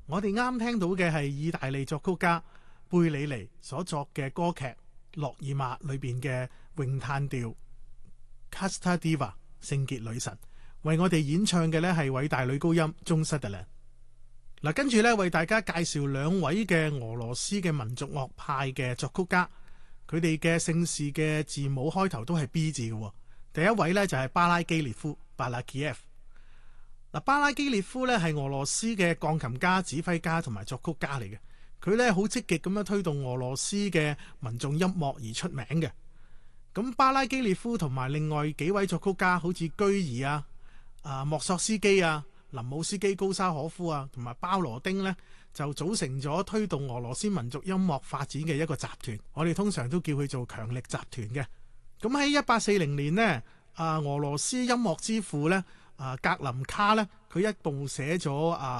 我哋啱聽到嘅係意大利作曲家貝里尼所作嘅歌劇《諾爾瑪》裏邊嘅詠嘆調 Casta Diva 聖潔女神，為我哋演唱嘅呢係偉大女高音鍾塞特蘭。嗱，跟住呢，為大家介紹兩位嘅俄羅斯嘅民族樂派嘅作曲家，佢哋嘅姓氏嘅字母開頭都係 B 字嘅。第一位呢，就係巴拉基列夫 Balakiev。嗱，巴拉基列夫咧係俄羅斯嘅鋼琴家、指揮家同埋作曲家嚟嘅。佢咧好積極咁樣推動俄羅斯嘅民眾音樂而出名嘅。咁巴拉基列夫同埋另外幾位作曲家，好似居爾莫索斯基林姆斯基、高沙可夫同埋鮑羅丁呢，就組成咗推動俄羅斯民族音樂發展嘅一個集團。我哋通常都叫佢做強力集團嘅。咁喺1840年呢，俄羅斯音樂之父呢，格林卡呢，佢一共寫咗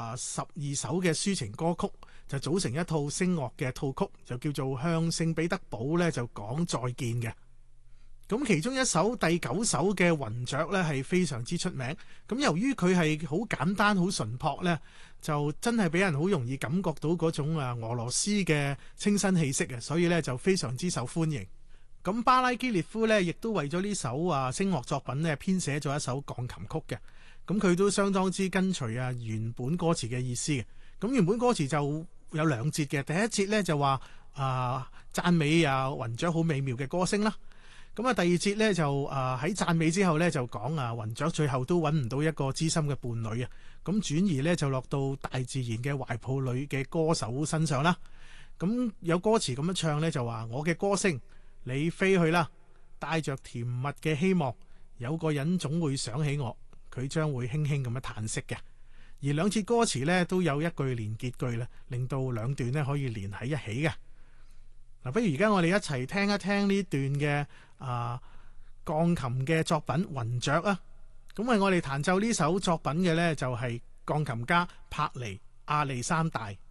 12首嘅抒情歌曲，就組成一套聲樂嘅套曲，就叫做向聖彼得堡呢就講再見嘅。咁其中一首第9首嘅雲雀呢係非常之出名。咁由於佢係好簡單、好純樸呢，就真係俾人好容易感覺到嗰種俄羅斯嘅清新氣息嘅，所以呢就非常之受歡迎。咁巴拉基列夫呢，亦都為咗呢首聲樂作品呢編寫咗一首鋼琴曲嘅。咁佢都相當之跟隨原本歌詞嘅意思嘅。咁原本歌詞就有2節嘅。第一節呢，就話讚美雲雀好美妙嘅歌聲啦。咁第二節呢，就喺讚美之後呢，就講雲雀最後都揾唔到一個知心嘅伴侶啊。咁轉移呢，就落到大自然嘅懷抱裏嘅歌手身上啦。咁有歌詞咁樣唱呢，就話我嘅歌聲，你飛去啦，帶着甜蜜嘅希望，有個人總會想起我，佢將會輕輕咁樣嘆息嘅。而2節歌詞呢，都有一句連結句咧，令到2段呢可以連喺一起嘅。嗱，不如而家我哋一齊聽一聽呢段嘅鋼琴嘅作品《雲雀》啊。咁為我哋彈奏呢首作品嘅呢，就係鋼琴家帕尼亞歷山大。